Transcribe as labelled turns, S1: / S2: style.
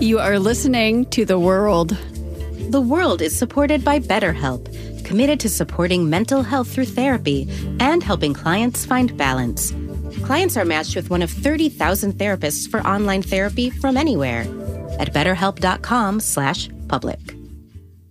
S1: You are listening to The World.
S2: The World is supported by BetterHelp, committed to supporting mental health through therapy and helping clients find balance. Clients are matched with one of 30,000 therapists for online therapy from anywhere at betterhelp.com/public.